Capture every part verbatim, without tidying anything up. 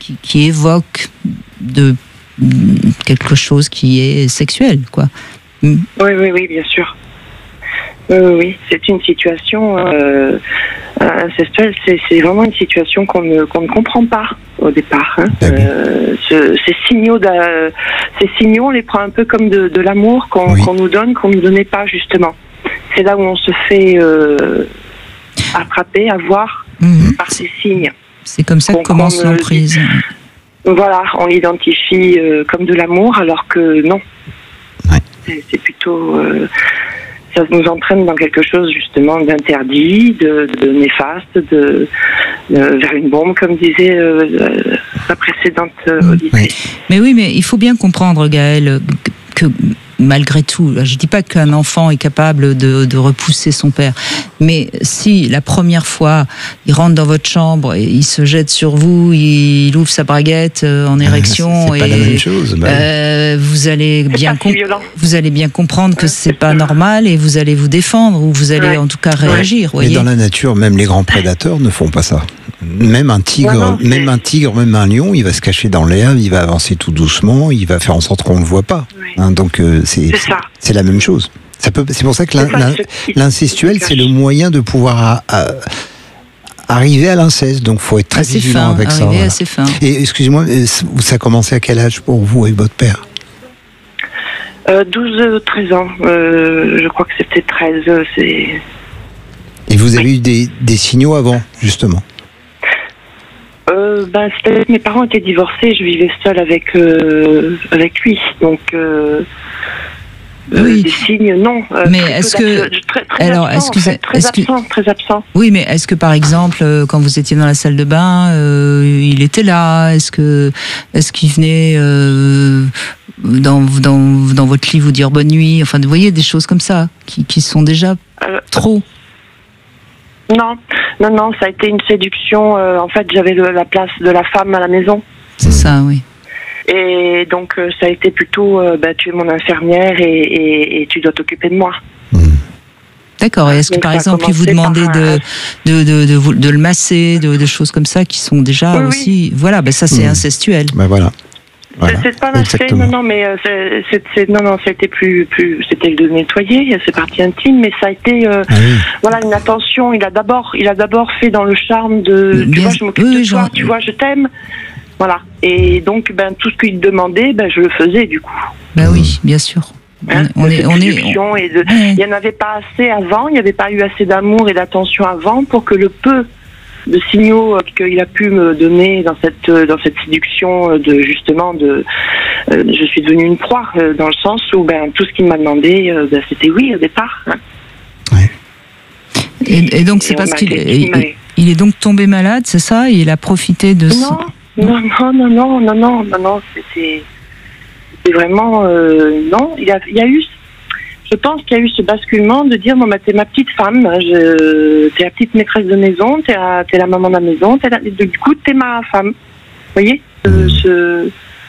qui, qui évoque de quelque chose qui est sexuel, quoi. Oui, oui, oui, bien sûr. Oui, oui, oui. C'est une situation euh, incestuelle, c'est, c'est vraiment une situation qu'on ne, qu'on ne comprend pas au départ. Hein. Euh, ce, ces, signaux ces signaux, on les prend un peu comme de, de l'amour qu'on, oui. qu'on nous donne, qu'on ne nous donnait pas, justement. C'est là où on se fait euh, attraper, avoir mmh. par ces signes. C'est comme ça que donc, commence on, l'emprise. Voilà, on l'identifie euh, comme de l'amour, alors que non. Ouais. C'est, c'est plutôt... Euh, ça nous entraîne dans quelque chose justement d'interdit, de, de néfaste, de, de vers une bombe, comme disait euh, la précédente euh, auditrice. Oui. Mais oui, mais il faut bien comprendre, Gaëlle, que, que malgré tout, je ne dis pas qu'un enfant est capable de, de repousser son père, mais si la première fois, il rentre dans votre chambre et il se jette sur vous, il ouvre sa braguette en érection, c'est, c'est et pas la même chose, bah. euh, vous allez bien com- vous allez bien comprendre que c'est pas normal et vous allez vous défendre ou vous allez ouais. en tout cas réagir. Ouais. Mais dans la nature, même les grands prédateurs ne font pas ça. Même un tigre, non, non, même un tigre, même un lion, il va se cacher dans l'herbe, il va avancer tout doucement, il va faire en sorte qu'on ne le voit pas. Oui. Hein, donc euh, c'est, c'est, c'est la même chose. Ça peut, c'est pour ça que l'in, ça, l'in, l'incestuel, c'est le moyen de pouvoir à, à, arriver à l'inceste. Donc il faut être très assez vigilant fin, avec ça. Voilà. Assez fin. Et excusez-moi, ça a commencé à quel âge pour vous et votre père? euh, douze treize ans. Euh, je crois que c'était treize. C'est... Et vous avez oui. eu des, des signaux avant, justement? Euh, ben, mes parents étaient divorcés, je vivais seule avec euh, avec lui, donc euh, oui. euh, des signes non. Euh, mais est-ce que très, très alors absent, excusez, en fait, très est-ce absent, que... très absent. Oui, mais est-ce que par exemple, quand vous étiez dans la salle de bain, euh, il était là? Est-ce que est-ce qu'il venait euh, dans dans dans votre lit vous dire bonne nuit? Enfin, vous voyez des choses comme ça qui qui sont déjà euh... trop. Non, non, non, ça a été une séduction. Euh, en fait, j'avais le, la place de la femme à la maison. C'est ça, oui. Et donc, euh, ça a été plutôt, euh, bah, tu es mon infirmière et, et, et tu dois t'occuper de moi. Mmh. D'accord. Et est-ce donc, que, par exemple, il vous demandait de, de, de, de, de, de le masser, de, de choses comme ça qui sont déjà oui, aussi... Oui. Voilà, bah, ça, c'est mmh. incestuel. Ben voilà. Voilà. C'est pas masqué, non, non, mais euh, c'est, c'est, c'est, non, non, c'était plus, plus, c'était de nettoyer, c'est partie intime, mais ça a été, euh, ah oui. voilà, une attention. Il a d'abord, il a d'abord fait dans le charme de, tu vois, je m'occupe oui, de toi, tu vois, je t'aime, voilà. Et donc, ben, tout ce qu'il demandait, ben, je le faisais du coup. Ben oui, bien sûr. Hein, on est, on est, on... Et de, il n'y en avait pas assez avant, il n'y avait pas eu assez d'amour et d'attention avant pour que le peu de signaux qu'il a pu me donner dans cette dans cette séduction de justement de euh, je suis devenue une proie euh, dans le sens où ben tout ce qu'il m'a demandé euh, ben, c'était oui au départ. Hein. Ouais. Et, et donc c'est et parce qu'il est, il, il est donc tombé malade, c'est ça? Et il a profité de non, son... non non non non non non non non c'était c'était vraiment euh, non il y a il y a eu Je pense qu'il y a eu ce basculement de dire bon bah t'es ma petite femme, je, t'es la petite maîtresse de maison, t'es la, t'es la maman de la maison, t'es la, du coup t'es ma femme. Vous voyez, euh, ce,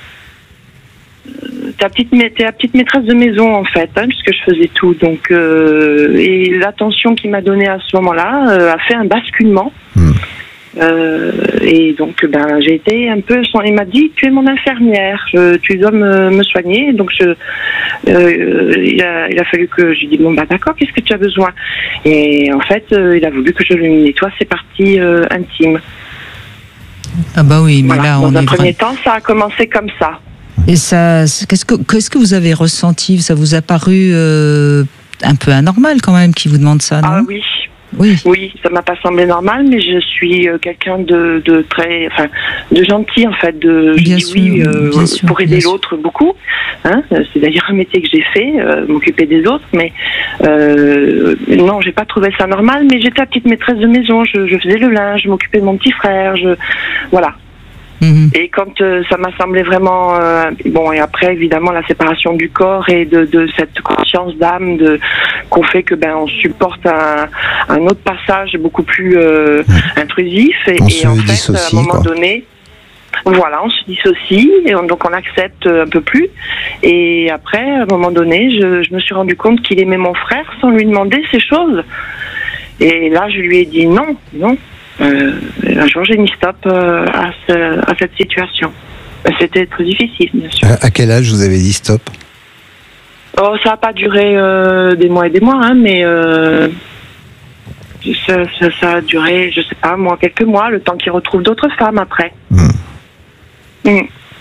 t'es la petite, t'es la petite maîtresse de maison en fait, hein, puisque je faisais tout. Donc euh, et l'attention qu'il m'a donnée à ce moment-là euh, a fait un basculement. Mmh. Euh, et donc ben j'ai été un peu son, il m'a dit tu es mon infirmière, je, tu dois me, me soigner, donc je euh, il, a, il a fallu que je lui dise bon bah d'accord, qu'est-ce que tu as besoin, et en fait euh, il a voulu que je lui nettoie ses parties euh, intimes. Ah bah oui, mais voilà. Là on dans un est premier vrai... temps ça a commencé comme ça. Et ça, qu'est-ce que qu'est-ce que vous avez ressenti? Ça vous a paru euh, un peu anormal quand même qu'il vous demande ça, non? Ah oui. Oui. Oui, ça m'a pas semblé normal, mais je suis euh, quelqu'un de, de très, enfin, de gentil en fait. De, bien je dis sûr, oui euh, bien sûr, pour aider bien l'autre sûr. Beaucoup. Hein, c'est d'ailleurs un métier que j'ai fait, euh, m'occuper des autres. Mais euh, non, j'ai pas trouvé ça normal. Mais j'étais la petite maîtresse de maison. Je, je faisais le linge, je m'occupais de mon petit frère. Je, voilà. Mmh. Et quand euh, ça m'a semblé vraiment euh, bon, et après évidemment la séparation du corps et de, de cette conscience d'âme de qu'on fait que ben on supporte un, un autre passage beaucoup plus euh, intrusif et, on et se en fait dissocie, à un moment quoi. donné voilà on se dissocie et on, donc on accepte un peu plus et après à un moment donné je, je me suis rendu compte qu'il aimait mon frère sans lui demander ces choses et là je lui ai dit non non Euh, un jour, j'ai mis stop euh, à, ce, à cette situation. C'était très difficile, bien sûr. À, à quel âge vous avez dit stop? Oh, ça n'a pas duré euh, des mois et des mois, hein, mais euh, ça, ça, ça a duré, je sais pas, moi, quelques mois, le temps qu'il retrouve d'autres femmes après. Mmh. Mmh.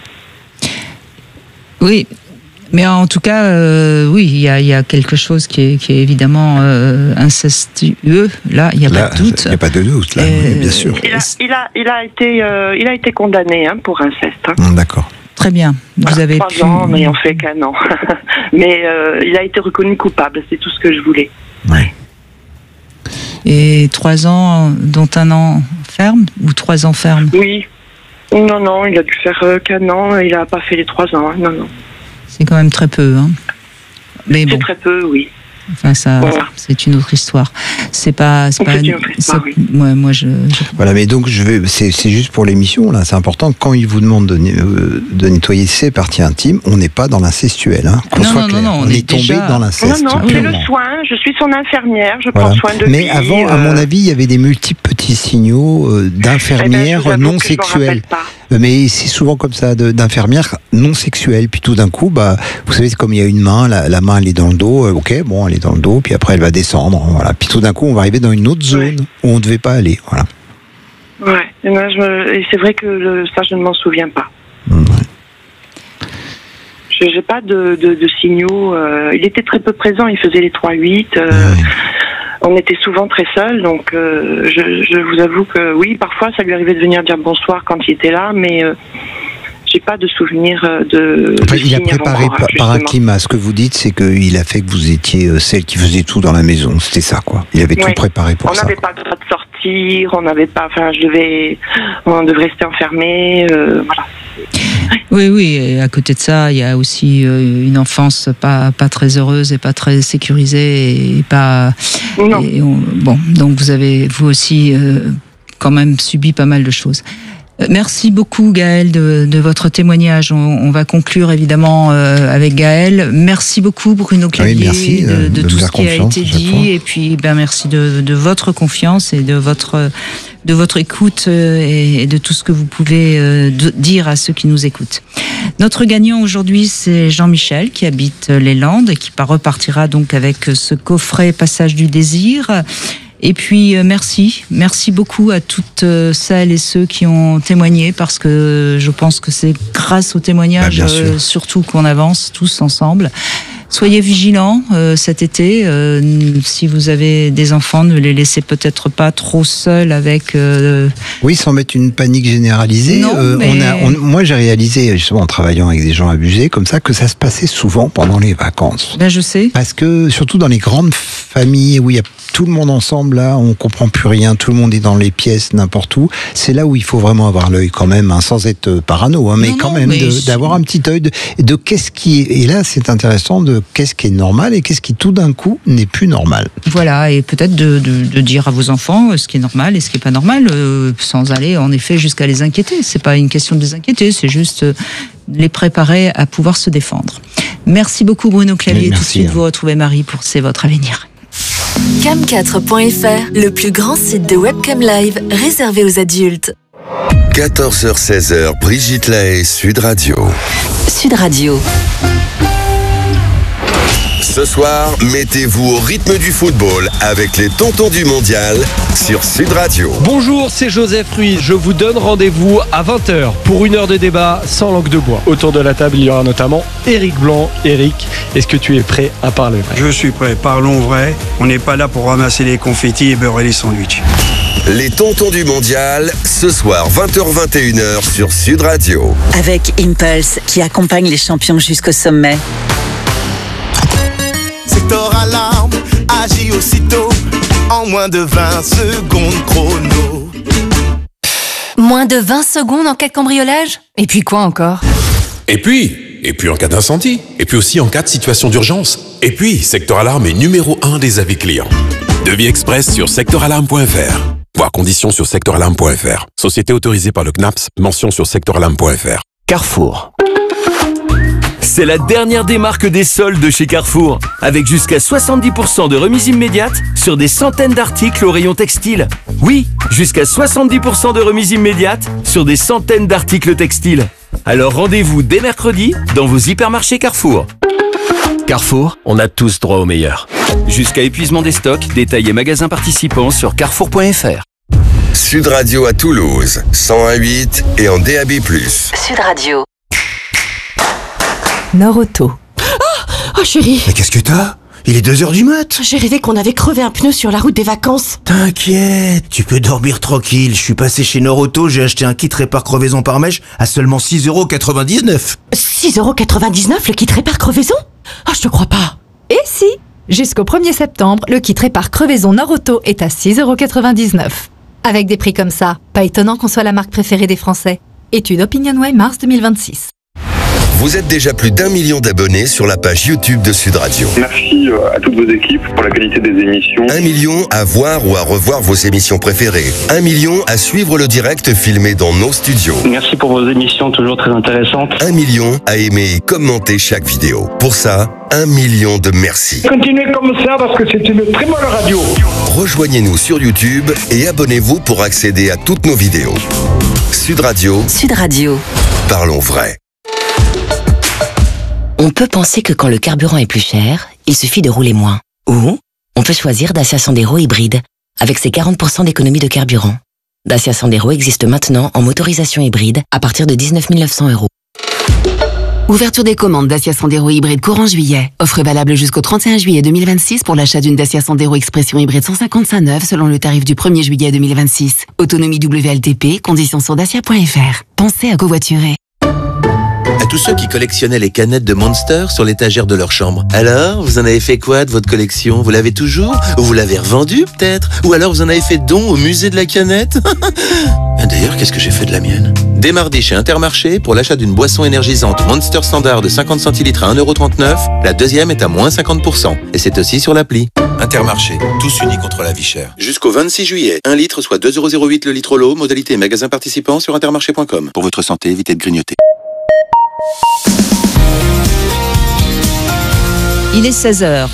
Oui. Mais en tout cas, euh, oui, il y a, y a quelque chose qui est, qui est évidemment euh, incestueux. Là, il n'y a là, pas de doute. Il n'y a pas de doute, là, oui, bien sûr. Il a, il a, il a, été, euh, il a été condamné hein, pour inceste. Hein. D'accord. Très bien. Vous voilà, avez trois pu... ans, mais on fait qu'un an. Mais euh, il a été reconnu coupable, c'est tout ce que je voulais. Oui. Et trois ans, dont un an ferme ou trois ans ferme? Oui. Non, non, il a dû faire euh, qu'un an, il n'a pas fait les trois ans. Hein. Non, non. C'est quand même très peu, hein. Mais bon. C'est très peu, oui. Enfin, ça, voilà. C'est une autre histoire. C'est pas, c'est pas. Une autre histoire, oui. Ouais, moi, je, je... Voilà, mais donc je vais. C'est, c'est juste pour l'émission là. C'est important. Quand il vous demande de, euh, de nettoyer ses parties intimes, on n'est pas dans l'incestuel. Hein, qu'on non, soit non, clair. non, non, on, on est, est tombé déjà... dans l'inceste. Non, non, c'est le soin. Je suis son infirmière. Je voilà. prends soin de mais lui. Mais avant, à euh... mon avis, il y avait des multiples petits signaux euh, d'infirmières eh ben, non sexuelles. Mais c'est souvent comme ça, de, d'infirmières non sexuelles. Puis tout d'un coup, bah, vous savez, c'est comme il y a une main, la, la main elle est dans le dos, euh, ok, bon, elle est dans le dos, puis après elle va descendre, voilà. Puis tout d'un coup, on va arriver dans une autre zone ouais. où on ne devait pas aller, voilà. Ouais, et moi, je me, et c'est vrai que le, ça, je ne m'en souviens pas. Ouais. Je n'ai pas de, de, de signaux. Euh, il était très peu présent, il faisait les trois huit. Euh, ouais. On était souvent très seuls, donc euh, je, je vous avoue que oui, parfois ça lui arrivait de venir dire bonsoir quand il était là, mais euh, j'ai pas de souvenir de. Enfin, de il a préparé par, par un climat. Ce que vous dites, c'est qu'il a fait que vous étiez celle qui faisait tout dans la maison. C'était ça, quoi. Il avait oui. tout préparé pour on ça. On n'avait pas le droit de sortir, on n'avait pas. Enfin, je devais, on devait rester enfermé. Euh, voilà. Oui, oui. Et à côté de ça, il y a aussi une enfance pas pas très heureuse et pas très sécurisée et pas. Non. Et on, bon, donc vous avez vous aussi euh, quand même subi pas mal de choses. Merci beaucoup Gaëlle de, de votre témoignage. On, on va conclure évidemment euh, avec Gaëlle. Merci beaucoup Bruno Clavier oui, merci, de, de, de tout ce qui a été dit et puis ben merci de, de votre confiance et de votre de votre écoute et, et de tout ce que vous pouvez euh, de, dire à ceux qui nous écoutent. Notre gagnant aujourd'hui c'est Jean-Michel qui habite les Landes et qui repartira donc avec ce coffret Passage du désir. Et puis euh, merci, merci beaucoup à toutes euh, celles et ceux qui ont témoigné parce que je pense que c'est grâce au témoignage bah, euh, surtout qu'on avance tous ensemble. Soyez vigilants euh, cet été. Euh, si vous avez des enfants, ne les laissez peut-être pas trop seuls avec. Euh... Oui, sans mettre une panique généralisée. Non, euh, mais... on a, on, moi, j'ai réalisé justement en travaillant avec des gens abusés comme ça que ça se passait souvent pendant les vacances. Ben je sais. Parce que surtout dans les grandes familles où il y a tout le monde ensemble là, on comprend plus rien, tout le monde est dans les pièces n'importe où. C'est là où il faut vraiment avoir l'œil quand même, hein, sans être parano, hein, mais non, quand non, même mais de, d'avoir un petit œil de, de qu'est-ce qui est. Et là, c'est intéressant de qu'est-ce qui est normal et qu'est-ce qui tout d'un coup n'est plus normal. Voilà, et peut-être de, de, de dire à vos enfants ce qui est normal et ce qui est pas normal, euh, sans aller en effet jusqu'à les inquiéter. C'est pas une question de les inquiéter, c'est juste les préparer à pouvoir se défendre. Merci beaucoup Bruno Clavier. Merci, tout de suite, hein. Vous retrouvez Marie pour C'est votre avenir. cam quatre point f r, le plus grand site de webcam live réservé aux adultes. quatorze heures seize, Brigitte Lahaie, Sud Radio. Sud Radio. Ce soir, mettez-vous au rythme du football avec les tontons du mondial sur Sud Radio. Bonjour, c'est Joseph Ruiz. Je vous donne rendez-vous à vingt heures pour une heure de débat sans langue de bois. Autour de la table, il y aura notamment Éric Blanc. Éric, est-ce que tu es prêt à parler vrai ? Je suis prêt. Parlons vrai. On n'est pas là pour ramasser les confettis et beurrer les sandwichs. Les tontons du mondial, ce soir vingt heures vingt et une heures sur Sud Radio. Avec Impulse qui accompagne les champions jusqu'au sommet. Secteur Alarme agit aussitôt en moins de vingt secondes chrono. Moins de vingt secondes en cas de cambriolage ? Et puis quoi encore ? Et puis, et puis en cas d'incendie, et puis aussi en cas de situation d'urgence. Et puis, Secteur Alarme est numéro un des avis clients. Devis express sur secteur alarme point f r. Voir conditions sur secteur alarme point f r. Société autorisée par le C N A P S, mention sur secteur alarme point f r. Carrefour. C'est la dernière des marques des soldes de chez Carrefour, avec jusqu'à soixante-dix pour cent de remise immédiate sur des centaines d'articles au rayon textile. Oui, jusqu'à soixante-dix pour cent de remise immédiate sur des centaines d'articles textiles. Alors rendez-vous dès mercredi dans vos hypermarchés Carrefour. Carrefour, on a tous droit au meilleur. Jusqu'à épuisement des stocks, détails et magasins participants sur carrefour point f r. Sud Radio à Toulouse, cent un virgule huit et en D A B plus. Sud Radio. Norauto. Oh, oh chérie. Mais qu'est-ce que t'as ? Il est deux heures du mat. J'ai rêvé qu'on avait crevé un pneu sur la route des vacances. T'inquiète, tu peux dormir tranquille. Je suis passé chez Norauto, j'ai acheté un kit répare crevaison par mèche à seulement six euros quatre-vingt-dix-neuf. six euros quatre-vingt-dix-neuf le kit répare crevaison ? Oh, je te crois pas. Et si ? Jusqu'au premier septembre, le kit répare crevaison Norauto est à six euros quatre-vingt-dix-neuf. Avec des prix comme ça, pas étonnant qu'on soit la marque préférée des Français. Étude OpinionWay mars deux mille vingt-six. Vous êtes déjà plus d'un million d'abonnés sur la page YouTube de Sud Radio. Merci à toutes vos équipes pour la qualité des émissions. Un million à voir ou à revoir vos émissions préférées. Un million à suivre le direct filmé dans nos studios. Merci pour vos émissions toujours très intéressantes. Un million à aimer et commenter chaque vidéo. Pour ça, un million de merci. Continuez comme ça parce que c'est une très bonne radio. Rejoignez-nous sur YouTube et abonnez-vous pour accéder à toutes nos vidéos. Sud Radio. Sud Radio. Parlons vrai. On peut penser que quand le carburant est plus cher, il suffit de rouler moins. Ou on peut choisir Dacia Sandero hybride, avec ses quarante pour cent d'économie de carburant. Dacia Sandero existe maintenant en motorisation hybride à partir de dix-neuf mille neuf cents euros. Ouverture des commandes Dacia Sandero hybride courant juillet. Offre valable jusqu'au trente et un juillet deux mille vingt-six pour l'achat d'une Dacia Sandero Expression hybride cent cinquante-cinq neuve selon le tarif du premier juillet deux mille vingt-six. Autonomie W L T P, conditions sur dacia point f r. Pensez à covoiturer. À tous ceux qui collectionnaient les canettes de Monster sur l'étagère de leur chambre. Alors, vous en avez fait quoi de votre collection ? Vous l'avez toujours ? Ou vous l'avez revendue peut-être ? Ou alors vous en avez fait don au musée de la canette ? D'ailleurs, qu'est-ce que j'ai fait de la mienne ? Dès mardi chez Intermarché, pour l'achat d'une boisson énergisante Monster Standard de cinquante centilitres à un euro trente-neuf, la deuxième est à moins cinquante pour cent. Et c'est aussi sur l'appli. Intermarché, tous unis contre la vie chère. Jusqu'au vingt-six juillet, un litre soit deux euros zéro huit le litre l'eau, modalité magasin participant sur intermarché point com. Pour votre santé, évitez de grignoter. Il est seize heures.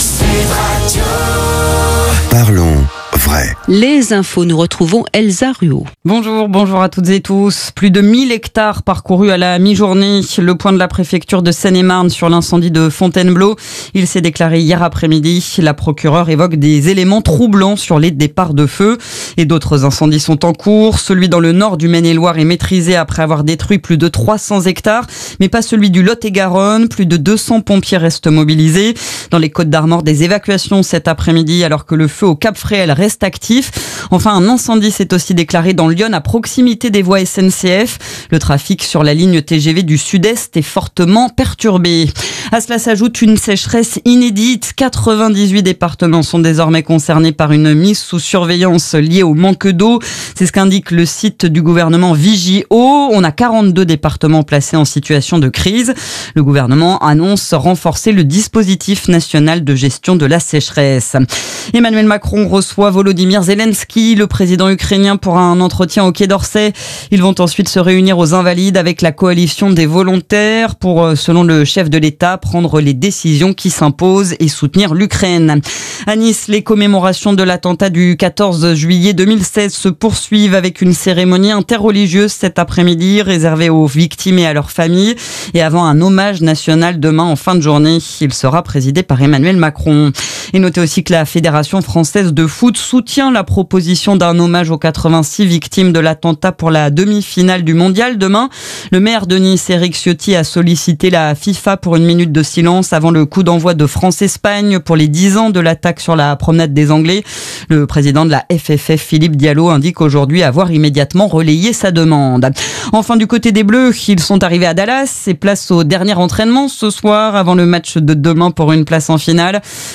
Parlons vrai. Les infos, nous retrouvons Elsa Ruot. Bonjour, bonjour à toutes et tous. Plus de mille hectares parcourus à la mi-journée. Le point de la préfecture de Seine-et-Marne sur l'incendie de Fontainebleau. Il s'est déclaré hier après-midi. La procureure évoque des éléments troublants sur les départs de feu. Et d'autres incendies sont en cours. Celui dans le nord du Maine-et-Loire est maîtrisé après avoir détruit plus de trois cents hectares. Mais pas celui du Lot-et-Garonne. Plus de deux cents pompiers restent mobilisés. Dans les Côtes-d'Armor, des évacuations cet après-midi alors que le feu au Cap-Fréhel reste actif. Enfin, un incendie s'est aussi déclaré dans Lyon à proximité des voies S N C F. Le trafic sur la ligne T G V du Sud-Est est fortement perturbé. À cela s'ajoute une sécheresse inédite. quatre-vingt-dix-huit départements sont désormais concernés par une mise sous surveillance liée au manque d'eau. C'est ce qu'indique le site du gouvernement Vigio. On a quarante-deux départements placés en situation de crise. Le gouvernement annonce renforcer le dispositif national de gestion de la sécheresse. Emmanuel Macron reçoit Volodymyr Zelensky, le président ukrainien, pour un entretien au Quai d'Orsay. Ils vont ensuite se réunir aux Invalides avec la coalition des volontaires pour, selon le chef de l'État, prendre les décisions qui s'imposent et soutenir l'Ukraine. À Nice, les commémorations de l'attentat du quatorze juillet deux mille seize se poursuivent avec une cérémonie interreligieuse cet après-midi réservée aux victimes et à leurs familles. Et avant un hommage national demain en fin de journée, il sera présidé par Emmanuel Macron. Et notez aussi que la Fédération française de foot soutient la proposition d'un hommage aux quatre-vingt-six victimes de l'attentat pour la demi-finale du mondial demain. Le maire de Nice, Éric Ciotti, a sollicité la FIFA pour une minute de silence avant le coup d'envoi de France-Espagne pour les dix ans de l'attaque sur la promenade des Anglais. Le président de la F F F, Philippe Diallo, indique aujourd'hui avoir immédiatement relayé sa demande. Enfin, du côté des Bleus, ils sont arrivés à Dallas et place au dernier entraînement ce soir avant le match de demain pour une place en finale. Le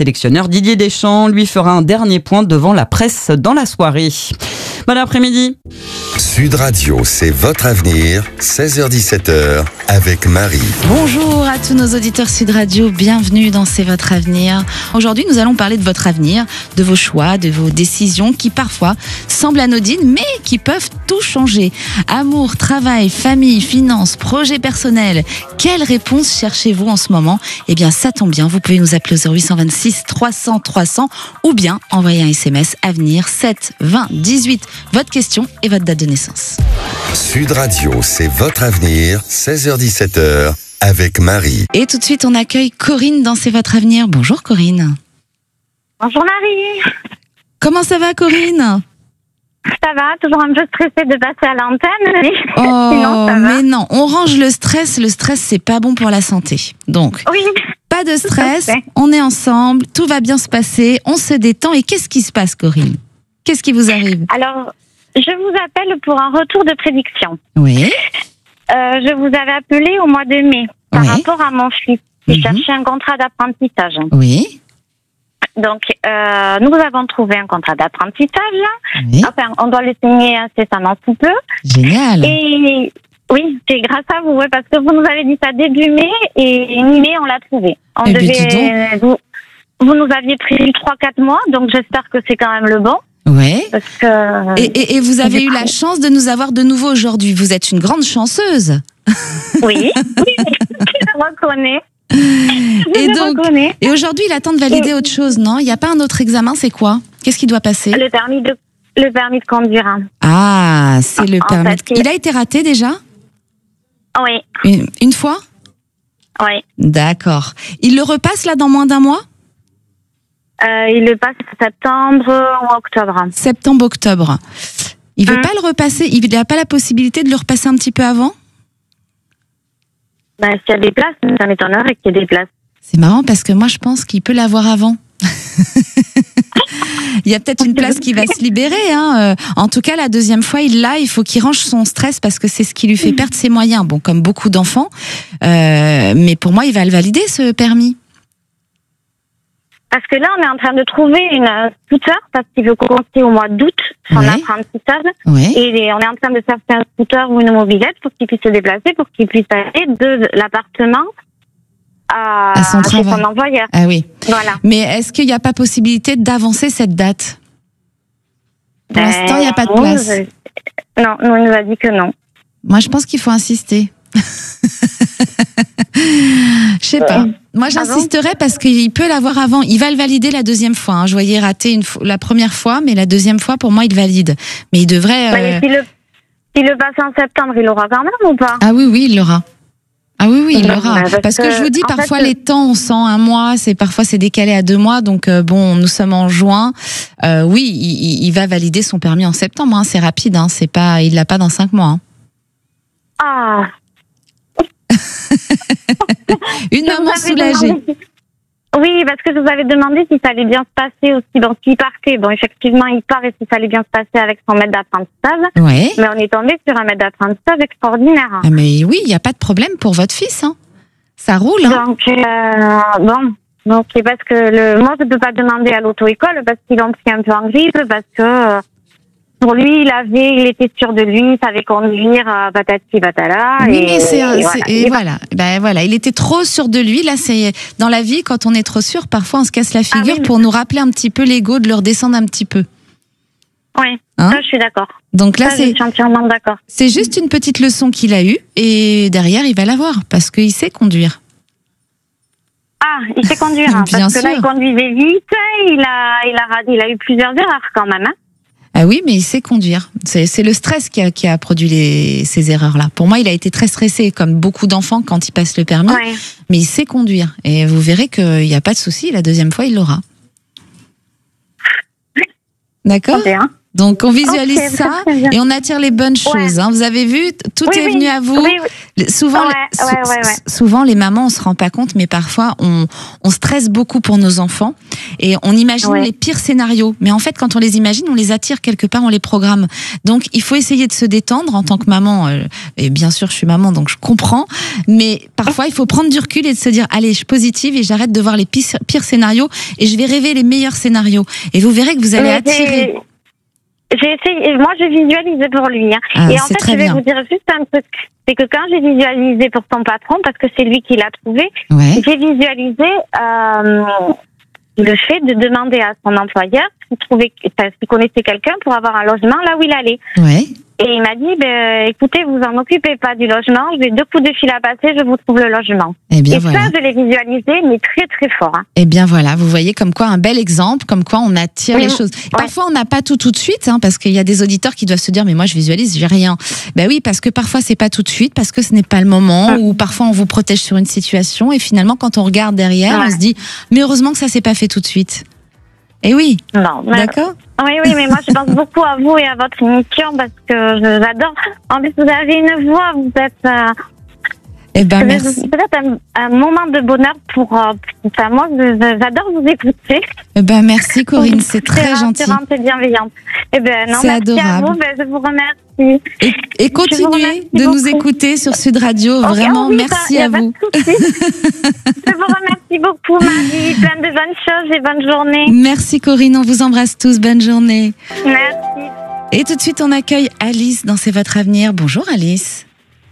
sélectionneur Didier Deschamps lui fera un dernier point devant la presse dans la soirée. Bon après-midi. Sud Radio, c'est votre avenir, seize heures dix-sept heures, avec Marie. Bonjour à tous nos auditeurs Sud Radio, bienvenue dans C'est votre avenir. Aujourd'hui, nous allons parler de votre avenir, de vos choix, de vos décisions qui parfois semblent anodines, mais qui peuvent tout changer. Amour, travail, famille, finances, projets personnels. Quelle réponse cherchez-vous en ce moment ? Eh bien, ça tombe bien, vous pouvez nous appeler au zéro huit cent vingt-six trois cents trois cents ou bien envoyer un S M S avenir sept vingt dix-huit. Votre question et votre date de naissance. Sud Radio, c'est votre avenir, seize heures dix-sept heures, avec Marie. Et tout de suite, on accueille Corinne dans C'est votre avenir. Bonjour Corinne. Bonjour Marie. Comment ça va Corinne ? Ça va, toujours un peu stressée de passer à l'antenne, mais oh, sinon ça va. Mais non, on range le stress, le stress c'est pas bon pour la santé. Donc, oui. Pas de stress, on est ensemble, tout va bien se passer, on se détend. Et qu'est-ce qui se passe Corinne ? Qu'est-ce qui vous arrive ? Alors, je vous appelle pour un retour de prédiction. Oui. Euh, je vous avais appelé au mois de mai par oui. rapport à mon fils qui mm-hmm. cherchait un contrat d'apprentissage. Oui. Donc, euh, nous avons trouvé un contrat d'apprentissage. Oui. Enfin, on doit le signer incessamment sous peu. Génial. Et oui, c'est grâce à vous, ouais, parce que vous nous avez dit ça début mai et mi-mai, on l'a trouvé. On eh devait, vous, vous nous aviez pris trois quatre mois, donc j'espère que c'est quand même le bon. Oui. Parce que, et, et, et vous avez eu la chance de nous avoir de nouveau aujourd'hui. Vous êtes une grande chanceuse. Oui, oui, je le reconnais. Je et le donc, reconnais. Et aujourd'hui, il attend de valider et... autre chose, non ? Il n'y a pas un autre examen, c'est quoi ? Qu'est-ce qui doit passer ? Le permis de, le permis de conduire. Ah, c'est le en permis. Fait, de... Il a été raté déjà ? Oui. Une, une fois ? Oui. D'accord. Il le repasse là dans moins d'un mois ? Euh, il le passe en septembre ou octobre. Septembre-octobre. Il ne veut hum. pas le repasser. Il n'a pas la possibilité de le repasser un petit peu avant ? Ben, s'il y a des places, ça m'étonnerait qu'il y ait des places. C'est marrant parce que moi, je pense qu'il peut l'avoir avant. Il y a peut-être une place qui va se libérer. Hein. En tout cas, la deuxième fois, il l'a. Il faut qu'il range son stress parce que c'est ce qui lui fait perdre ses moyens. Bon, comme beaucoup d'enfants. Euh, mais pour moi, il va le valider, ce permis. Parce que là, on est en train de trouver une scooter parce qu'il veut commencer au mois d'août son oui. apprentissage. Oui. Et on est en train de chercher un scooter ou une mobilette pour qu'il puisse se déplacer, pour qu'il puisse aller de l'appartement à, à son, chez son employeur. Ah oui. Voilà. Mais est-ce qu'il n'y a pas possibilité d'avancer cette date ? Pour ben, l'instant, il n'y a pas de place. Je... Non, nous, il nous a dit que non. Moi, je pense qu'il faut insister. Je sais pas. Moi, j'insisterai parce qu'il peut l'avoir avant. Il va le valider la deuxième fois. Hein. Je voyais rater une fois, la première fois, mais la deuxième fois, pour moi, il valide. Mais il devrait. Euh... S'il le, s'il le passe en septembre, il l'aura quand même ou pas ? Ah oui, oui, il l'aura. Ah oui, oui, il l'aura. Parce, parce que, que je vous dis, parfois fait, les temps, on sent un mois, c'est parfois c'est décalé à deux mois. Donc euh, bon, nous sommes en juin. Euh, oui, il, il va valider son permis en septembre. Hein. C'est rapide. Hein. C'est pas, il l'a pas dans cinq mois. Hein. Ah. Une maman soulagée. Demandé... Oui, parce que je vous avais demandé si ça allait bien se passer aussi. Donc, s'il partait, bon, effectivement, il part et si ça allait bien se passer avec son maître d'apprentissage. Oui. Mais on est tombé sur un maître d'apprentissage extraordinaire. Ah, mais oui, il n'y a pas de problème pour votre fils. Hein. Ça roule. Hein. Donc, euh, bon. Donc, c'est parce que le, moi, je ne peux pas demander à l'auto-école parce qu'ils l'ont pris un peu en grippe, parce que euh, pour lui, il avait, il était sûr de lui, il savait conduire, euh, patati patala. Oui, et, mais c'est, et, c'est, voilà. et voilà. Ben voilà, il était trop sûr de lui. Là, c'est dans la vie, quand on est trop sûr, parfois on se casse la figure ah, oui, pour nous rappeler un petit peu l'ego, de le redescendre un petit peu. Oui, hein ça, je suis d'accord. Donc là, ça, c'est, je suis entièrement d'accord. C'est juste une petite leçon qu'il a eue et derrière, il va l'avoir parce qu'il sait conduire. Ah, il sait conduire, hein, Bien parce sûr. que là, il conduisait vite, il a, il a, il a eu plusieurs erreurs quand même. Hein. Ah oui, mais il sait conduire. C'est, c'est le stress qui a, qui a produit les, ces erreurs-là. Pour moi, il a été très stressé, comme beaucoup d'enfants quand ils passent le permis. Ouais. Mais il sait conduire. Et vous verrez qu'il n'y a pas de souci. La deuxième fois, il l'aura. D'accord ? Donc, on visualise okay, ça et on attire les bonnes choses. Ouais. Hein. Vous avez vu, tout oui, est oui. venu à vous. Oui, oui. Souvent, Ouais, les, ouais, ouais, ouais. souvent, les mamans, on se rend pas compte, mais parfois, on, on stresse beaucoup pour nos enfants et on imagine Ouais. les pires scénarios. Mais en fait, quand on les imagine, on les attire quelque part, on les programme. Donc, il faut essayer de se détendre en tant que maman. euh, Et bien sûr, je suis maman, donc je comprends. Mais parfois, il faut prendre du recul et de se dire, allez, je suis positive et j'arrête de voir les pires, pires scénarios et je vais rêver les meilleurs scénarios. Et vous verrez que vous allez Mais attirer. j'ai- J'ai essayé, moi j'ai visualisé pour lui. Hein. Ah, et en c'est fait, très je vais bien. vous dire juste un truc. C'est que quand j'ai visualisé pour son patron, parce que c'est lui qui l'a trouvé, Ouais. j'ai visualisé euh, le fait de demander à son employeur s'il trouvait, enfin, s'il connaissait quelqu'un pour avoir un logement là où il allait. Ouais. Et il m'a dit, ben, écoutez, vous en occupez pas du logement, j'ai deux coups de fil à passer, je vous trouve le logement. Eh bien, et voilà. ça, je l'ai visualisé, mais très très fort. Hein. Eh bien voilà, vous voyez comme quoi un bel exemple, comme quoi on attire Oui, les choses. ouais. Parfois on n'a pas tout tout de suite, hein, parce qu'il y a des auditeurs qui doivent se dire mais moi je visualise, j'ai rien. Ben oui, parce que parfois c'est pas tout de suite, parce que ce n'est pas le moment, ou parfois on vous protège sur une situation et finalement quand on regarde derrière, Ouais. on se dit mais heureusement que ça s'est pas fait tout de suite. Eh oui. Non, mais- D'accord. Oui, oui, mais moi je pense beaucoup à vous et à votre émission parce que je- j'adore. En plus, vous avez une voix, vous êtes. Euh, Eh ben c'est merci. peut-être un, un moment de bonheur pour. Euh, enfin, moi, je- je- j'adore vous écouter. Eh ben merci Corinne, c'est très gentil. rassurante et bienveillante. Eh ben, non, C'est merci adorable. à vous. Ben, je vous remercie. Et, et Je vous continuez remercie de nous beaucoup. écouter sur Sud Radio, Ok, vraiment oh oui, ça, merci y a à pas de vous. souci. Je vous remercie beaucoup, Marie. Plein de bonnes choses et bonne journée. Merci Corinne, on vous embrasse tous, bonne journée. Merci. Et tout de suite, on accueille Alice dans C'est votre avenir. Bonjour Alice.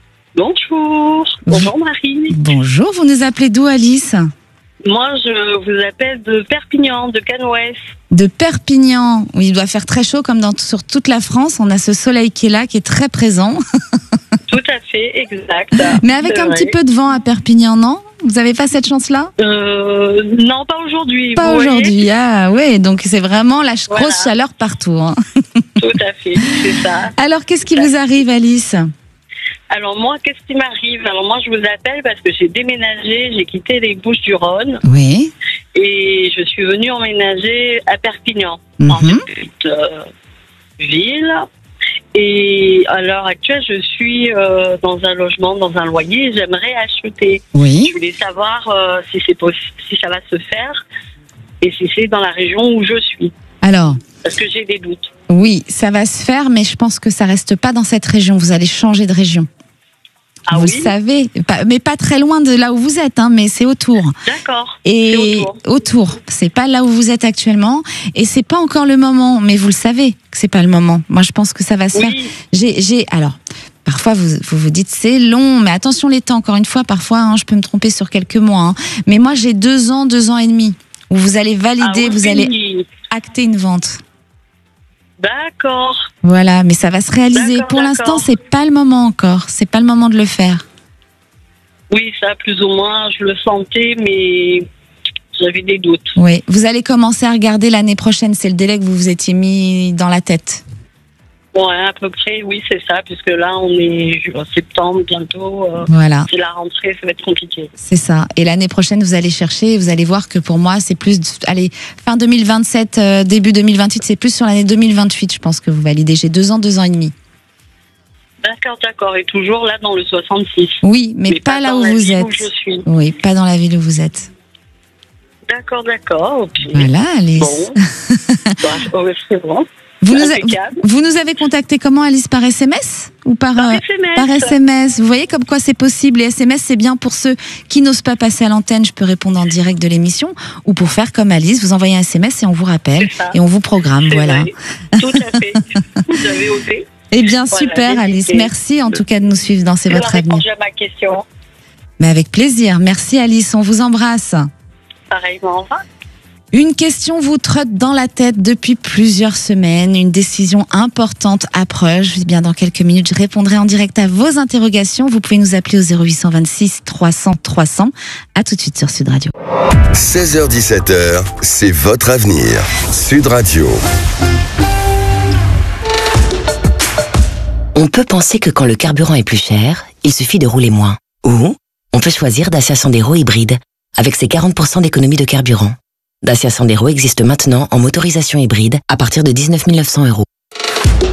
Bonjour. Bonjour Marie. Bonjour, vous nous appelez d'où Alice? Moi, je vous appelle de Perpignan, de Canouès. De Perpignan. Oui, il doit faire très chaud comme dans, sur toute la France. On a ce soleil qui est là, qui est très présent. Tout à fait, exact. Mais avec C'est un vrai. petit peu de vent à Perpignan, non? Vous avez pas cette chance-là? Euh, non, pas aujourd'hui. Pas vous voyez. aujourd'hui. Ah ouais, donc c'est vraiment la ch- Voilà. grosse chaleur partout. hein. Tout à fait, c'est ça. Alors, qu'est-ce qui vous arrive, Alice? Alors moi, qu'est-ce qui m'arrive? Alors moi, je vous appelle parce que j'ai déménagé, j'ai quitté les Bouches-du-Rhône Oui. et je suis venue emménager à Perpignan, Mhm. dans une petite euh, ville. Et à l'heure actuelle, je suis euh, dans un logement, dans un loyer. J'aimerais acheter. Oui. Je voulais savoir euh, si c'est possi- si ça va se faire et si c'est dans la région où je suis, Alors, parce que j'ai des doutes. oui, ça va se faire, mais je pense que ça reste pas dans cette région. Vous allez changer de région. Ah vous oui le savez, pas- mais pas très loin de là où vous êtes, hein, mais c'est autour. D'accord. Et C'est autour. autour, c'est pas là où vous êtes actuellement, et c'est pas encore le moment. Mais vous le savez que c'est pas le moment. Moi, je pense que ça va se Oui. faire. J'ai, j'ai, alors. Parfois, vous vous, vous dites c'est long, mais attention les temps. Encore une fois, parfois, hein, je peux me tromper sur quelques mois. hein. Mais moi, j'ai deux ans, deux ans et demi où vous allez valider, Ah oui, vous allez acter une vente. D'accord. Voilà, mais ça va se réaliser. D'accord, Pour d'accord. l'instant, c'est pas le moment encore. C'est pas le moment de le faire. Oui, ça, plus ou moins, je le sentais, mais j'avais des doutes. Oui, vous allez commencer à regarder l'année prochaine. C'est le délai que vous vous étiez mis dans la tête. Ouais, à peu près, oui, c'est ça, puisque là, on est en septembre bientôt. euh, Voilà. C'est la rentrée, ça va être compliqué. C'est ça. Et l'année prochaine, vous allez chercher et vous allez voir que pour moi, c'est plus, de- allez, fin deux mille vingt-sept, euh, début deux mille vingt-huit, c'est plus sur l'année deux mille vingt-huit, je pense que vous validez. J'ai deux ans, deux ans et demi. D'accord, d'accord. Et toujours là, dans le soixante-six. Oui, mais, pas, là dans où la vous ville êtes. où je suis. Oui, pas dans la ville où vous êtes. D'accord, d'accord, ok. Voilà, Alice. Bon. Bah, ouais, c'est bon. Vous nous, a- Impeccable. vous nous avez contacté comment, Alice? Par S M S ou par, Par euh, S M S. par S M S? Vous voyez comme quoi c'est possible. Les S M S, c'est bien pour ceux qui n'osent pas passer à l'antenne. Je peux répondre en direct de l'émission. Ou pour faire comme Alice, vous envoyez un S M S et on vous rappelle. C'est ça. Et on vous programme. C'est Voilà. vrai. Tout à fait. Vous avez osé. Eh bien, Voilà, super, Alice. n'hésitez. Merci en tout cas de nous suivre dans C'est Vous votre avez avenir. répondu à ma question. Mais avec plaisir. Merci, Alice. On vous embrasse. Pareillement, au revoir. Une question vous trotte dans la tête depuis plusieurs semaines. Une décision importante approche. Eh bien, dans quelques minutes, je répondrai en direct à vos interrogations. Vous pouvez nous appeler au zéro huit vingt-six trois cents trois cents. À tout de suite sur Sud Radio. seize heures dix-sept heures, c'est votre avenir. Sud Radio. On peut penser que quand le carburant est plus cher, il suffit de rouler moins. Ou on peut choisir Dacia Sandero hybride avec ses quarante pour cent d'économie de carburant. Dacia Sandero existe maintenant en motorisation hybride à partir de dix-neuf mille neuf cents euros.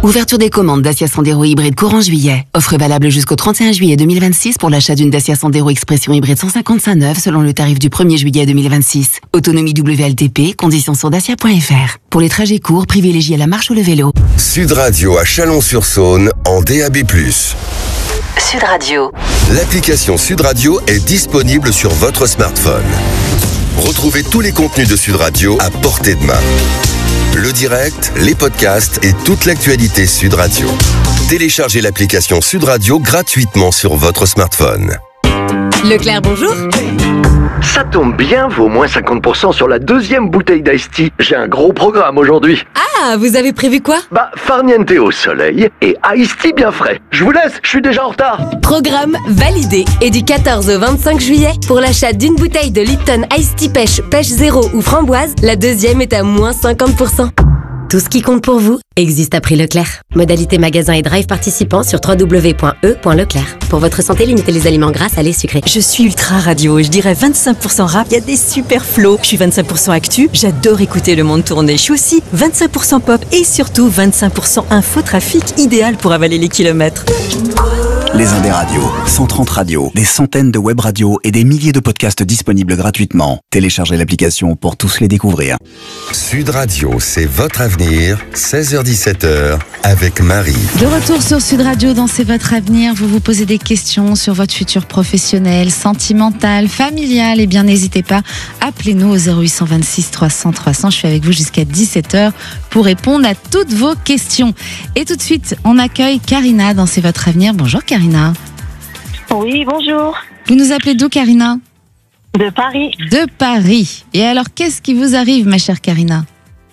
Ouverture des commandes Dacia Sandero hybride courant juillet. Offre valable jusqu'au trente et un juillet deux mille vingt-six pour l'achat d'une Dacia Sandero Expression hybride cent cinquante-cinq neuf selon le tarif du premier juillet deux mille vingt-six. Autonomie W L T P, conditions sur dacia point f r. Pour les trajets courts, privilégiez la marche ou le vélo. Sud Radio à Chalon-sur-Saône en D A B plus. Sud Radio. L'application Sud Radio est disponible sur votre smartphone. Retrouvez tous les contenus de Sud Radio à portée de main. Le direct, les podcasts et toute l'actualité Sud Radio. Téléchargez l'application Sud Radio gratuitement sur votre smartphone. Leclerc, bonjour. Ça tombe bien, vaut moins cinquante pour cent sur la deuxième bouteille d'Ice Tea. J'ai un gros programme aujourd'hui. Ah, vous avez prévu quoi? Bah, farniente au soleil et Ice Tea bien frais. Je vous laisse, je suis déjà en retard. Programme validé. Et du quatorze au vingt-cinq juillet, pour l'achat d'une bouteille de Lipton Ice Tea Pêche, Pêche Zéro ou Framboise, la deuxième est à moins cinquante pour cent. Tout ce qui compte pour vous existe à prix Leclerc. Modalité magasin et drive participants sur w w w point e point leclerc. Pour votre santé, limitez les aliments gras, salés, sucrés. Je suis ultra radio, je dirais vingt-cinq pour cent rap, il y a des super flows. Je suis vingt-cinq pour cent actu, j'adore écouter le monde tourner. Je suis aussi vingt-cinq pour cent pop et surtout vingt-cinq pour cent infotrafic, idéal pour avaler les kilomètres. Les Indés Radios, cent trente radios, des centaines de web radios et des milliers de podcasts disponibles gratuitement. Téléchargez l'application pour tous les découvrir. Sud Radio, c'est votre avenir, seize heures dix-sept heures, avec Marie. De retour sur Sud Radio dans C'est votre avenir, vous vous posez des questions sur votre futur professionnel, sentimental, familial, et bien n'hésitez pas, appelez-nous au zéro huit deux six trois cents trois cents, je suis avec vous jusqu'à dix-sept heures pour répondre à toutes vos questions. Et tout de suite, on accueille Karina dans C'est votre avenir. Bonjour Karina. Oui, bonjour. Vous nous appelez d'où, Karina? De Paris. De Paris. Et alors, qu'est-ce qui vous arrive, ma chère Karina?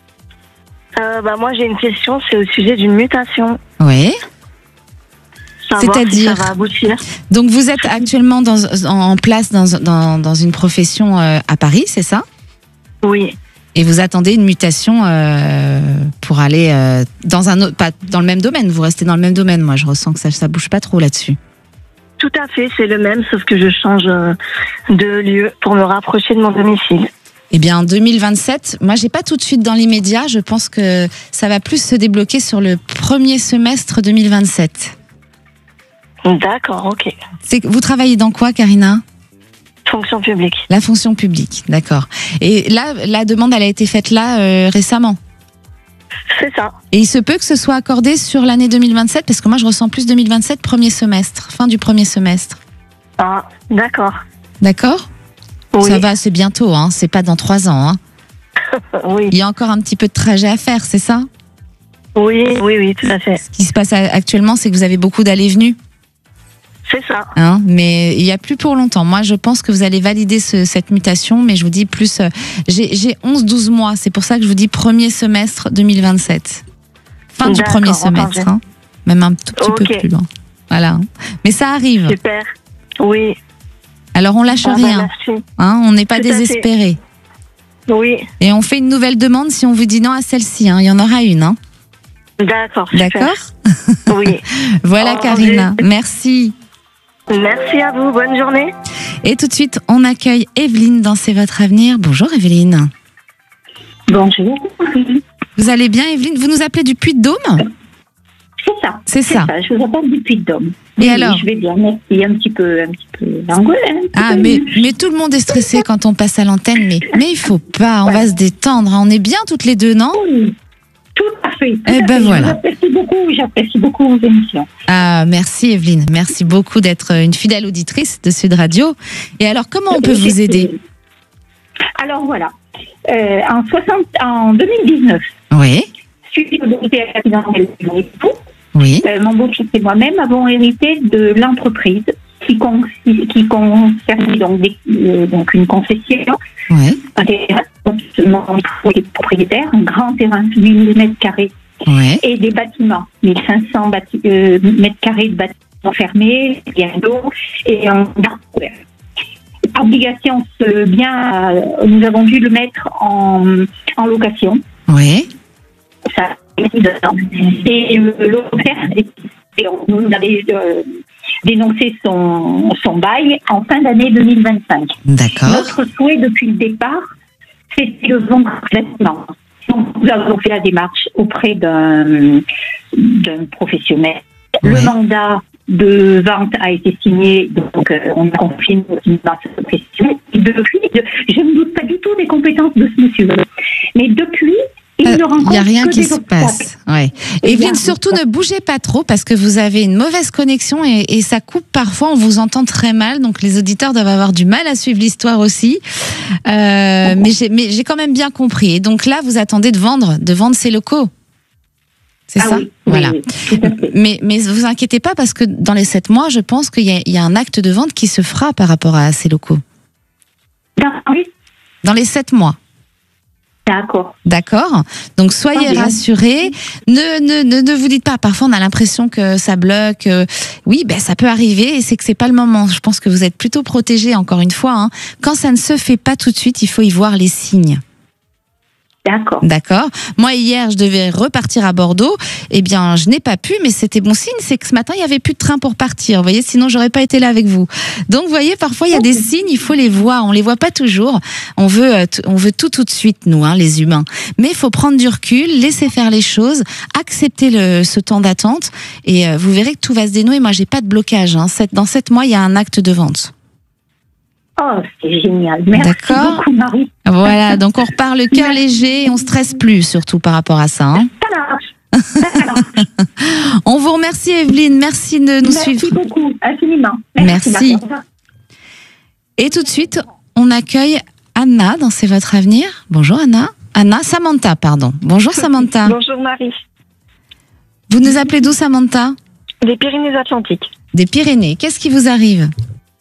euh, bah, Moi, j'ai une question, c'est au sujet d'une mutation. Oui. C'est-à-dire si ça va aboutir. Donc, vous êtes actuellement dans, en place dans, dans, dans une profession euh, à Paris, c'est ça? Oui. Et vous attendez une mutation euh, pour aller euh, dans un autre, pas dans le même domaine. Vous restez dans le même domaine. Moi, je ressens que ça, ça bouge pas trop là-dessus. Tout à fait, c'est le même, sauf que je change de lieu pour me rapprocher de mon domicile. Eh bien, en deux mille vingt-sept, moi, j'ai pas tout de suite dans l'immédiat. Je pense que ça va plus se débloquer sur le premier semestre deux mille vingt-sept. D'accord, ok. C'est, vous travaillez dans quoi, Karina? Fonction publique. La fonction publique, d'accord. Et là, la demande, elle a été faite là euh, récemment. C'est ça. Et il se peut que ce soit accordé sur l'année deux mille vingt-sept, parce que moi, je ressens plus deux mille vingt-sept, premier semestre, fin du premier semestre. Ah, d'accord. D'accord? Oui. Ça va, c'est bientôt, hein. C'est pas dans trois ans. Hein. Oui. Il y a encore un petit peu de trajet à faire, c'est ça? Oui, oui, oui, tout à fait. Ce qui se passe actuellement, c'est que vous avez beaucoup d'allées-venues. C'est ça. Hein, mais il n'y a plus pour longtemps. Moi, je pense que vous allez valider ce, cette mutation, mais je vous dis plus. Euh, j'ai, j'ai onze douze mois. C'est pour ça que je vous dis premier semestre deux mille vingt-sept. Fin du premier semestre. Hein, même un tout petit okay. peu plus loin. Voilà. Mais ça arrive. Super. Oui. Alors, on lâche ah, rien. Bah, hein, on n'est pas tout désespéré. Oui. Et on fait une nouvelle demande si on vous dit non à celle-ci. Hein. Il y en aura une. Hein. D'accord. D'accord. Oui. Voilà, oh, Karina. J'ai... Merci. Merci à vous, bonne journée. Et tout de suite, on accueille Evelyne dans C'est votre avenir. Bonjour Evelyne. Bonjour. Vous allez bien Evelyne? Vous nous appelez du Puy-de-Dôme? C'est ça. C'est, c'est ça. ça. Je vous appelle du Puy-de-Dôme. Et oui, alors? Je vais bien, merci. Un petit peu, un petit peu angoissé. Ah, mais, mais tout le monde est stressé quand on passe à l'antenne. Mais, mais il faut pas, on ouais. va se détendre. On est bien toutes les deux, non? Oui. Tout à fait. Tout eh à ben fait. voilà. J'apprécie beaucoup, j'apprécie beaucoup vos émissions. Ah, merci Evelyne. Merci beaucoup d'être une fidèle auditrice de Sud Radio. Et alors, comment on peut Et vous aider? Alors voilà. Euh, en, soixante, en deux mille dix-neuf, oui. suite au décès accidentel de mon époux, oui. euh, mon beau-fils et moi-même avons hérité de l'entreprise qui, con, qui concernait donc, des, euh, donc une concession. Oui. Un terrain, mon époux est propriétaire, un grand terrain de mille mètres carrés. Oui. Et des bâtiments, mille cinq cents bâti- euh, mètres carrés de bâtiments fermés, bien d'eau et un garde couvert. Obligation, ce bien, euh, nous avons dû le mettre en, en location. Oui. Ça, et euh, l'offert, nous avait euh, dénoncé son, son bail en fin d'année deux mille vingt-cinq. D'accord. Notre souhait depuis le départ, c'était le bon traitement. Donc, nous avons fait la démarche auprès d'un, d'un professionnel. Ouais. Le mandat de vente a été signé, donc euh, on a confié dans cette profession. Et depuis, de, je ne doute pas du tout des compétences de ce monsieur. Mais depuis, il Euh, ne rencontre Il n'y a rien que qui des se obstacles. passe. Ouais. Eh Evelyne, bien, surtout ne bougez pas trop parce que vous avez une mauvaise connexion et, et ça coupe parfois. On vous entend très mal, donc les auditeurs doivent avoir du mal à suivre l'histoire aussi. Euh, mais j'ai, mais j'ai quand même bien compris. Et donc là, vous attendez de vendre, de vendre ces locaux. C'est Ah ça, oui, voilà. oui, oui, tout à fait. Mais mais vous inquiétez pas parce que dans les sept mois, je pense qu'il y a, il y a un acte de vente qui se fera par rapport à ces locaux. Non, oui, Dans les sept mois. d'accord. D'accord. Donc soyez Ah, bien. rassurés. Ne, ne, ne, ne vous dites pas. Parfois on a l'impression que ça bloque. Euh, Oui, ben ça peut arriver et c'est que c'est pas le moment. Je pense que vous êtes plutôt protégés. Encore une fois, hein. Quand ça ne se fait pas tout de suite, il faut y voir les signes. D'accord. D'accord. Moi, hier, je devais repartir à Bordeaux. Eh bien, je n'ai pas pu, mais c'était bon signe. C'est que ce matin, il n'y avait plus de train pour partir. Vous voyez, sinon, j'aurais pas été là avec vous. Donc, vous voyez, parfois, il y a des signes, il faut les voir. On les voit pas toujours. On veut, euh, t- on veut tout tout de suite, nous, hein, les humains. Mais il faut prendre du recul, laisser faire les choses, accepter le, ce temps d'attente, et euh, vous verrez que tout va se dénouer. Moi, j'ai pas de blocage. Hein. Sept- dans sept mois, il y a un acte de vente. Oh, c'est génial. Merci D'accord. beaucoup, Marie. Voilà. Donc, on repart le cœur léger et on stresse plus, surtout par rapport à ça. Hein. Ça marche. Ça marche. On vous remercie, Evelyne. Merci de nous Merci suivre. beaucoup, infiniment. Merci. Marie. Au revoir. Et tout de suite, on accueille Anna dans C'est votre avenir. Bonjour Anna. Anna, Samantha, pardon. Bonjour Samantha. Bonjour Marie. Vous nous appelez d'où Samantha? Des Pyrénées-Atlantiques. Des Pyrénées. Qu'est-ce qui vous arrive?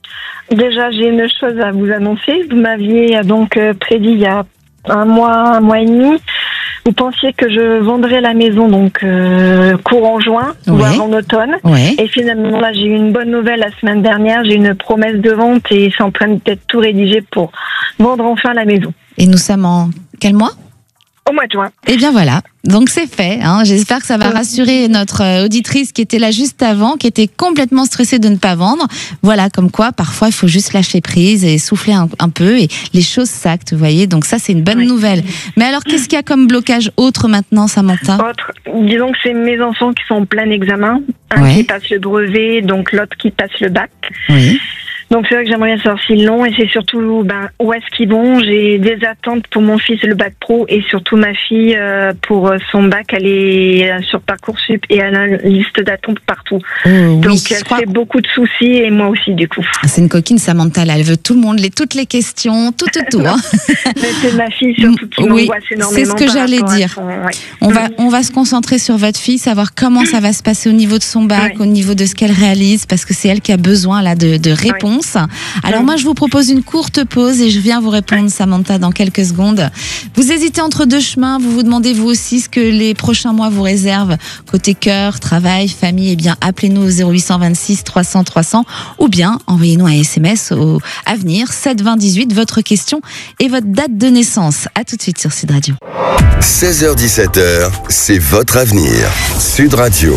Déjà, j'ai une chose à vous annoncer. Vous m'aviez donc euh, prédit il y a un mois, un mois et demi. Vous pensiez que je vendrais la maison donc euh, courant juin ou Ouais. avant automne. Ouais. Et finalement, là, j'ai eu une bonne nouvelle la semaine dernière. J'ai une promesse de vente et c'est en train d'être tout rédigé pour vendre enfin la maison. Et nous sommes en quel mois? Au mois de juin. Eh bien voilà, donc c'est fait. Hein. J'espère que ça va rassurer notre euh, auditrice qui était là juste avant, qui était complètement stressée de ne pas vendre. Voilà, comme quoi parfois il faut juste lâcher prise et souffler un, un peu et les choses s'actent, vous voyez. Donc ça c'est une bonne Oui. nouvelle. Mais alors qu'est-ce qu'il y a comme blocage autre maintenant, Samantha? Autre, disons que c'est mes enfants qui sont en plein examen. Un Ouais. qui passe le brevet, donc l'autre qui passe le bac. Oui. Donc c'est vrai que j'aimerais bien savoir s'ils l'ont et c'est surtout ben, où est-ce qu'ils vont. J'ai des attentes pour mon fils le bac pro et surtout ma fille euh, pour son bac. Elle est euh, sur Parcoursup et elle a une liste d'attente partout. Oh, oui, Donc je elle crois- fait beaucoup de soucis et moi aussi du coup. C'est une coquine Samantha, là. Elle veut tout le monde, les, toutes les questions, tout, tout, tout. Hein. Mais c'est ma fille surtout qui Oui, m'angoisse énormément. c'est ce que par j'allais rapport à dire. son- ouais. On va, on va se concentrer sur votre fille, savoir comment ça va se passer au niveau de son bac, Ouais. au niveau de ce qu'elle réalise, parce que c'est elle qui a besoin là de, de réponses. Alors Ouais. moi, je vous propose une courte pause et je viens vous répondre, Samantha, dans quelques secondes. Vous hésitez entre deux chemins, vous vous demandez vous aussi ce que les prochains mois vous réservent côté cœur, travail, famille. Eh bien, appelez-nous au zéro huit cent vingt-six trois cents trois cents ou bien envoyez-nous un S M S au avenir sept vingt dix-huit, votre question et votre date de naissance. À tout de suite sur Sud Radio. seize heures dix-sept heures, c'est votre avenir. Sud Radio.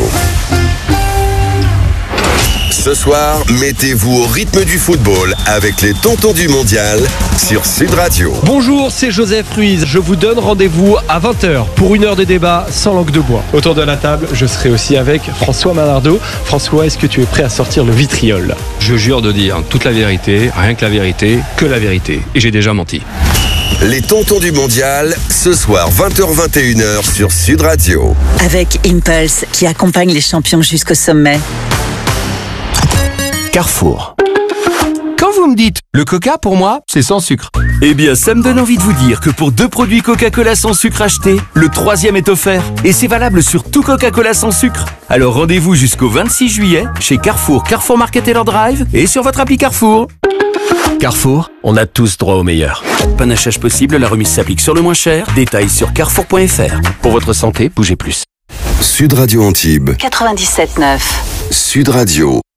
Ce soir, mettez-vous au rythme du football avec les Tontons du Mondial sur Sud Radio. Bonjour, c'est Joseph Ruiz. Je vous donne rendez-vous à vingt heures pour une heure de débat sans langue de bois. Autour de la table, je serai aussi avec François Manardo. François, est-ce que tu es prêt à sortir le vitriol? Je jure de dire toute la vérité, rien que la vérité, que la vérité. Et j'ai déjà menti. Les Tontons du Mondial, ce soir vingt heures vingt et une heures sur Sud Radio. Avec Impulse qui accompagne les champions jusqu'au sommet. Carrefour. Quand vous me dites le coca pour moi, c'est sans sucre. Eh bien, ça me donne envie de vous dire que pour deux produits Coca-Cola sans sucre achetés, le troisième est offert. Et c'est valable sur tout Coca-Cola sans sucre. Alors rendez-vous jusqu'au vingt-six juillet chez Carrefour, Carrefour Market et leur drive et sur votre appli Carrefour. Carrefour, on a tous droit au meilleur. Panachage possible, la remise s'applique sur le moins cher. Détails sur carrefour point f r. Pour votre santé, bougez plus. Sud Radio Antibes. quatre-vingt-dix-sept neuf. Sud Radio.